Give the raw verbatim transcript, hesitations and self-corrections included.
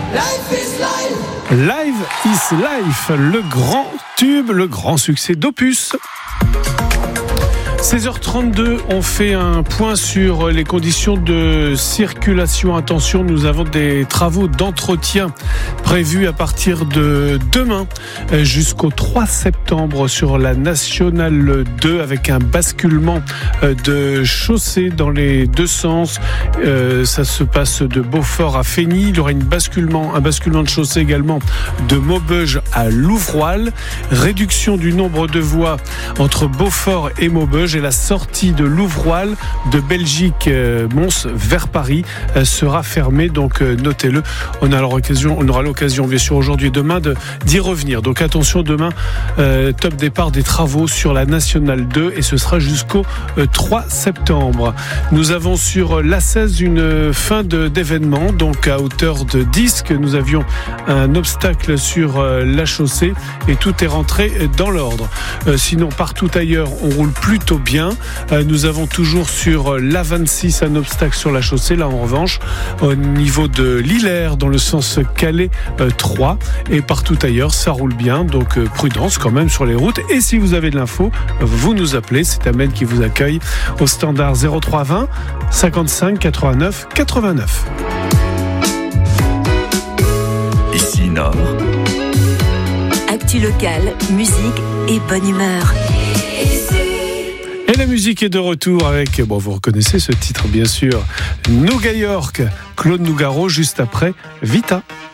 Live is Life, le grand tube, le grand succès d'Opus. seize heures trente-deux, on fait un point sur les conditions de circulation. Attention, nous avons des travaux d'entretien prévus à partir de demain jusqu'au trois septembre sur la Nationale deux avec un basculement de chaussée dans les deux sens. Euh, ça se passe de Beaufort à Feigny. Il y aura une basculement, un basculement de chaussée également de Maubeuge à Louvroil. Réduction du nombre de voies entre Beaufort et Maubeuge. Et la sortie de Louvroil de Belgique euh, Mons vers Paris euh, sera fermée, donc euh, notez-le. On a l'occasion, on aura l'occasion bien sûr aujourd'hui et demain de, d'y revenir. Donc attention, demain euh, top départ des travaux sur la Nationale deux et ce sera jusqu'au euh, trois septembre. Nous avons sur l'A seize une fin de, d'événement, donc à hauteur de dix, que nous avions un obstacle sur euh, la chaussée et tout est rentré dans l'ordre. Euh, sinon partout ailleurs on roule plutôt bien. Euh, nous avons toujours sur l'A vingt-six un obstacle sur la chaussée. Là, en revanche, au niveau de l'Hilaire, dans le sens Calais euh, trois, et partout ailleurs, ça roule bien. Donc, euh, prudence quand même sur les routes. Et si vous avez de l'info, vous nous appelez. C'est Amel qui vous accueille au standard zéro trois vingt cinquante-cinq quatre-vingt-neuf quatre-vingt-neuf. Ici Nord. Actu locale, musique et bonne humeur. Et la musique est de retour avec, bon, vous reconnaissez ce titre bien sûr, Nouga York, Claude Nougaro, juste après Vita.